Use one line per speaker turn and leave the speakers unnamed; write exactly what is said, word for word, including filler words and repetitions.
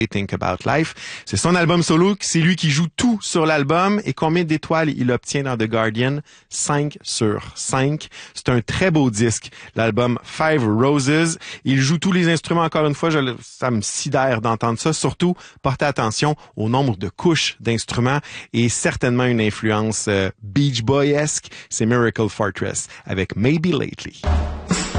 Think About Life. C'est son album solo, c'est lui qui joue tout sur l'album. Et combien d'étoiles il obtient dans The Guardian? cinq sur cinq. C'est un très beau disque, l'album Five Roses. Il joue tous les instruments, encore une fois, je, ça me sidère d'entendre ça. Surtout, portez attention au nombre de couches d'instruments et certainement une influence euh, Beach Boy-esque. C'est Miracle Fortress avec Maybe Lately.